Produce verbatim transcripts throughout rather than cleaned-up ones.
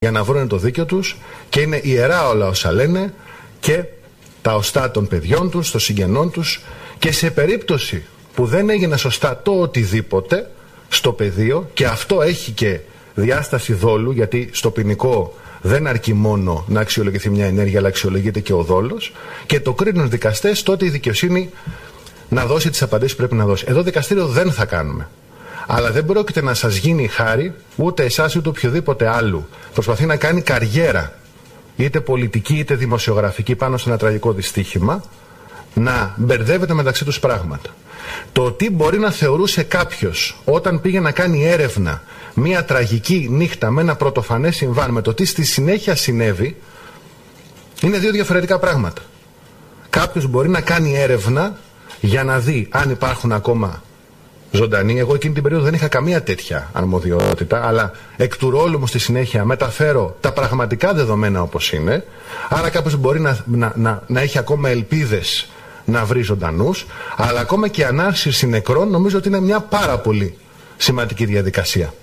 για να βρουν το δίκιο τους και είναι ιερά όλα όσα λένε και τα οστά των παιδιών τους, των συγγενών τους, και σε περίπτωση που δεν έγινε σωστά το οτιδήποτε στο πεδίο, και αυτό έχει και διάσταση δόλου, γιατί στο ποινικό δεν αρκεί μόνο να αξιολογηθεί μια ενέργεια, αλλά αξιολογείται και ο δόλος, και το κρίνουν δικαστές, τότε η δικαιοσύνη να δώσει τις απαντήσεις που πρέπει να δώσει. Εδώ δικαστήριο δεν θα κάνουμε. Αλλά δεν πρόκειται να σας γίνει χάρη, ούτε εσάς ούτε οποιοδήποτε άλλου προσπαθεί να κάνει καριέρα, είτε πολιτική είτε δημοσιογραφική, πάνω σε ένα τραγικό δυστύχημα, να μπερδεύεται μεταξύ τους πράγματα. Το τι μπορεί να θεωρούσε κάποιος όταν πήγε να κάνει έρευνα μια τραγική νύχτα με ένα πρωτοφανές συμβάν, με το τι στη συνέχεια συνέβη, είναι δύο διαφορετικά πράγματα. Κάποιος μπορεί να κάνει έρευνα για να δει αν υπάρχουν ακόμα ζωντανοί. Εγώ εκείνη την περίοδο δεν είχα καμία τέτοια αρμοδιότητα, αλλά εκ του ρόλου μου στη συνέχεια μεταφέρω τα πραγματικά δεδομένα όπως είναι. Άρα κάποιος μπορεί να, να, να, να έχει ακόμα ελπίδες να βρει ζωντανούς, αλλά ακόμα και η ανάρσηση νεκρών νομίζω ότι είναι μια πάρα πολύ σημαντική διαδικασία.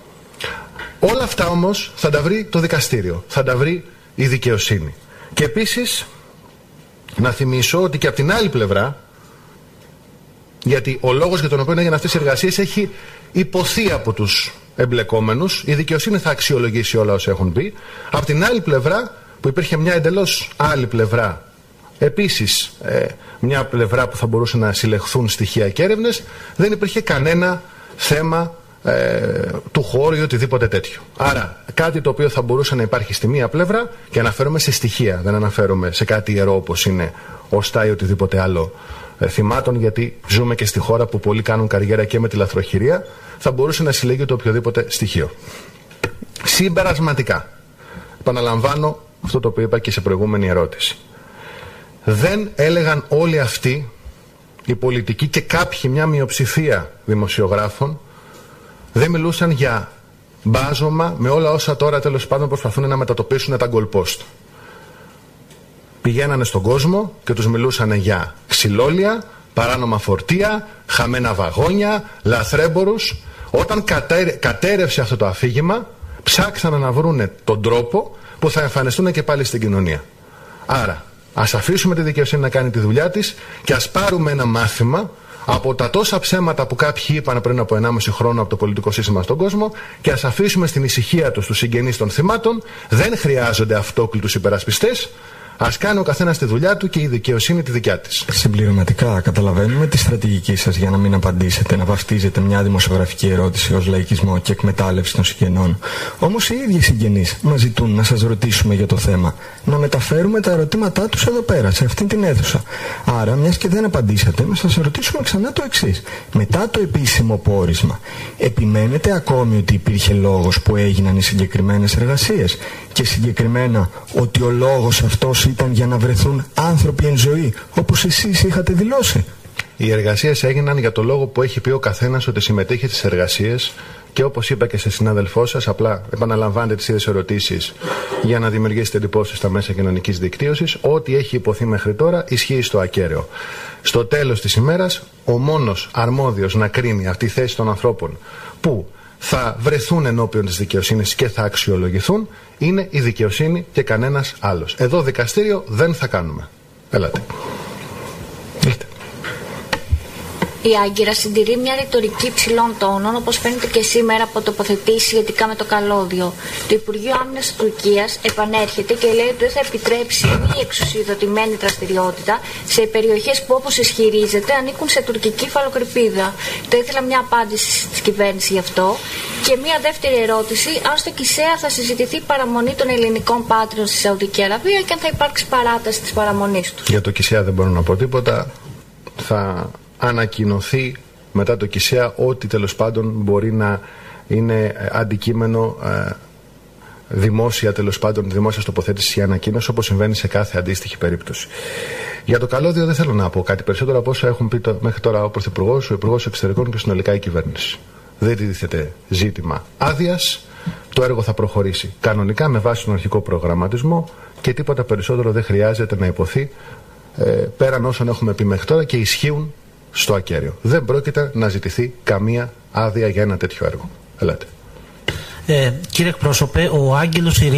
Όλα αυτά όμως θα τα βρει το δικαστήριο, θα τα βρει η δικαιοσύνη. Και επίσης να θυμίσω ότι και από την άλλη πλευρά, γιατί ο λόγος για τον οποίο έγιναν αυτές οι εργασίες έχει υποθεί από τους εμπλεκόμενους, η δικαιοσύνη θα αξιολογήσει όλα όσα έχουν πει. Από την άλλη πλευρά, που υπήρχε μια εντελώς άλλη πλευρά, επίσης ε, μια πλευρά που θα μπορούσε να συλλεχθούν στοιχεία και έρευνες, δεν υπήρχε κανένα θέμα ε, του χώρου ή οτιδήποτε τέτοιο. Άρα κάτι το οποίο θα μπορούσε να υπάρχει στη μία πλευρά, και αναφέρομαι σε στοιχεία, δεν αναφέρομαι σε κάτι ιερό όπως είναι οστά ή οτιδήποτε άλλο θυμάτων, γιατί ζούμε και στη χώρα που πολλοί κάνουν καριέρα και με τη λαθροχειρία, θα μπορούσε να συλλέγει το οποιοδήποτε στοιχείο. Συμπερασματικά, επαναλαμβάνω αυτό το οποίο είπα και σε προηγούμενη ερώτηση. Δεν έλεγαν όλοι αυτοί οι πολιτικοί και κάποιοι, μια μειοψηφία δημοσιογράφων, δεν μιλούσαν για μπάζωμα με όλα όσα τώρα τέλος πάντων προσπαθούν να μετατοπίσουν τα γκολπόστ. Πηγαίνανε στον κόσμο και τους μιλούσαν για ξυλόλια, παράνομα φορτία, χαμένα βαγόνια, λαθρέμπορους. Όταν κατέρε, κατέρευσε αυτό το αφήγημα, ψάξανε να βρούνε τον τρόπο που θα εμφανιστούν και πάλι στην κοινωνία. Άρα, ας αφήσουμε τη δικαιοσύνη να κάνει τη δουλειά της και ας πάρουμε ένα μάθημα από τα τόσα ψέματα που κάποιοι είπαν πριν από ενάμιση χρόνο από το πολιτικό σύστημα στον κόσμο, και ας αφήσουμε στην ησυχία τους τους συγγενείς των θυμάτων. Δεν χρειάζονται αυτόκλητους υπερασπιστές. Ας κάνει ο καθένας τη δουλειά του και η δικαιοσύνη τη δικιά της. Συμπληρωματικά, καταλαβαίνουμε τη στρατηγική σας για να μην απαντήσετε, να βαφτίζετε μια δημοσιογραφική ερώτηση ως λαϊκισμό και εκμετάλλευση των συγγενών. Όμως οι ίδιοι συγγενείς μας ζητούν να σας ρωτήσουμε για το θέμα, να μεταφέρουμε τα ερωτήματά τους εδώ πέρα, σε αυτήν την αίθουσα. Άρα, μιας και δεν απαντήσατε, να σας ρωτήσουμε ξανά το εξής. Μετά το επίσημο πόρισμα, επιμένετε ακόμη ότι υπήρχε λόγος που έγιναν οι συγκεκριμένες εργασίες, και συγκεκριμένα ότι ο λόγος αυτός ήταν για να βρεθούν άνθρωποι εν ζωή, όπως εσείς είχατε δηλώσει? Οι εργασίες έγιναν για το λόγο που έχει πει ο καθένας ότι συμμετείχε στις εργασίες, και όπως είπα και σε συνάδελφό σας, απλά επαναλαμβάνετε τις ίδιες ερωτήσεις για να δημιουργήσετε εντυπώσεις στα μέσα κοινωνικής δικτύωσης. Ό,τι έχει υποθεί μέχρι τώρα ισχύει στο ακέραιο. Στο τέλος της ημέρας, ο μόνος αρμόδιος να κρίνει αυτή η θέση των ανθρώπων που θα βρεθούν ενώπιον της δικαιοσύνης και θα αξιολογηθούν είναι η δικαιοσύνη και κανένας άλλος. Εδώ δικαστήριο δεν θα κάνουμε. Έλατε. Ήρθε. Η Άγκυρα συντηρεί μια ρητορική υψηλών τόνων, όπως φαίνεται και σήμερα από τοποθετήσεις σχετικά με το καλώδιο. Το Υπουργείο Άμυνας της Τουρκίας επανέρχεται και λέει ότι δεν θα επιτρέψει μη εξουσιοδοτημένη δραστηριότητα σε περιοχές που, όπως ισχυρίζεται, ανήκουν σε τουρκική υφαλοκρηπίδα. Θα ήθελα μια απάντηση της κυβέρνησης γι' αυτό. Και μια δεύτερη ερώτηση, αν στο Κισέα θα συζητηθεί η παραμονή των ελληνικών πάτριων στη Σαουδική Αραβία και αν θα υπάρξει παράταση της παραμονής τους. Για το Κισέα δεν μπορώ να πω τίποτα. Θα ανακοινωθεί μετά το Κισέα ό,τι τέλος πάντων μπορεί να είναι αντικείμενο ε, δημόσια, τέλος πάντων δημόσια τοποθέτηση ή ανακοίνωση, όπως συμβαίνει σε κάθε αντίστοιχη περίπτωση. Για το καλώδιο δεν θέλω να πω κάτι περισσότερο από όσα έχουν πει το, μέχρι τώρα ο Πρωθυπουργός, ο Υπουργός Εξωτερικών και συνολικά η κυβέρνηση. Δεν τίθεται ζήτημα άδειας. Το έργο θα προχωρήσει κανονικά με βάση τον αρχικό προγραμματισμό και τίποτα περισσότερο δεν χρειάζεται να υποθεί ε, πέραν όσων έχουμε πει μέχρι τώρα και ισχύουν στο ακέραιο. Δεν πρόκειται να ζητηθεί καμία άδεια για ένα τέτοιο έργο. Ελάτε. Ε, κύριε εκπρόσωπε, ο Άγγελος